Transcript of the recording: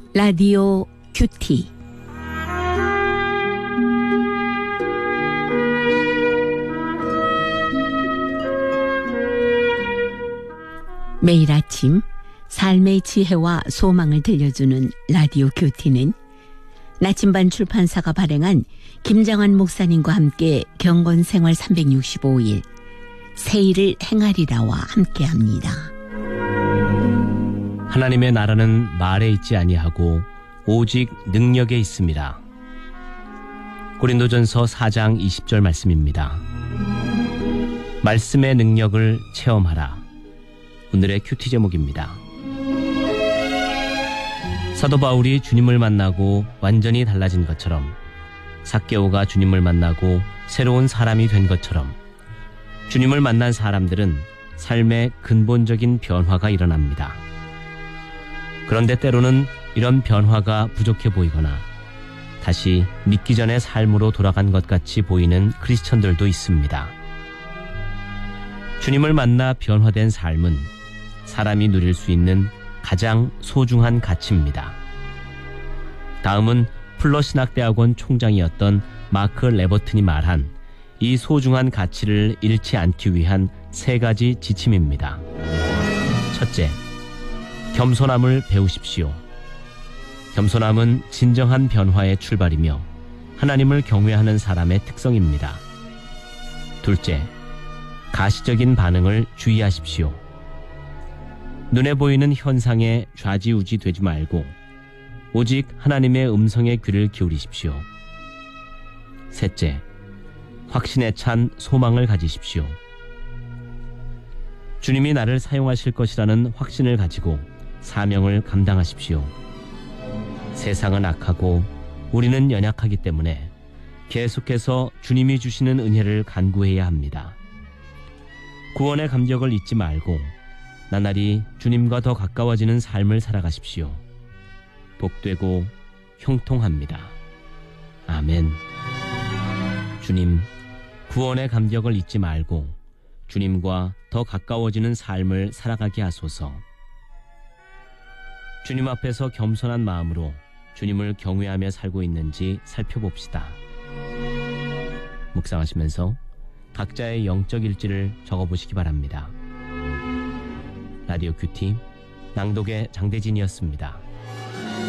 라디오 큐티. 매일 아침 삶의 지혜와 소망을 들려주는 라디오 큐티는 나침반 출판사가 발행한 김장환 목사님과 함께 경건생활 365일 새일을 행하리라와 함께합니다. 하나님의 나라는 말에 있지 아니하고 오직 능력에 있습니다. 고린도전서 4장 20절 말씀입니다. 말씀의 능력을 체험하라. 오늘의 큐티 제목입니다. 사도 바울이 주님을 만나고 완전히 달라진 것처럼, 삭개오가 주님을 만나고 새로운 사람이 된 것처럼 주님을 만난 사람들은 삶의 근본적인 변화가 일어납니다. 그런데 때로는 이런 변화가 부족해 보이거나 다시 믿기 전의 삶으로 돌아간 것 같이 보이는 크리스천들도 있습니다. 주님을 만나 변화된 삶은 사람이 누릴 수 있는 가장 소중한 가치입니다. 다음은 풀러신학대학원 총장이었던 마크 레버튼이 말한 이 소중한 가치를 잃지 않기 위한 3가지 지침입니다. 첫째, 겸손함을 배우십시오. 겸손함은 진정한 변화의 출발이며 하나님을 경외하는 사람의 특성입니다. 둘째, 가시적인 반응을 주의하십시오. 눈에 보이는 현상에 좌지우지 되지 말고 오직 하나님의 음성에 귀를 기울이십시오. 셋째, 확신에 찬 소망을 가지십시오. 주님이 나를 사용하실 것이라는 확신을 가지고 사명을 감당하십시오. 세상은 악하고 우리는 연약하기 때문에 계속해서 주님이 주시는 은혜를 간구해야 합니다. 구원의 감격을 잊지 말고 나날이 주님과 더 가까워지는 삶을 살아가십시오. 복되고 형통합니다. 아멘. 주님, 구원의 감격을 잊지 말고 주님과 더 가까워지는 삶을 살아가게 하소서. 주님 앞에서 겸손한 마음으로 주님을 경외하며 살고 있는지 살펴봅시다. 묵상하시면서 각자의 영적 일지를 적어보시기 바랍니다. 라디오 큐티 낭독의 장대진이었습니다.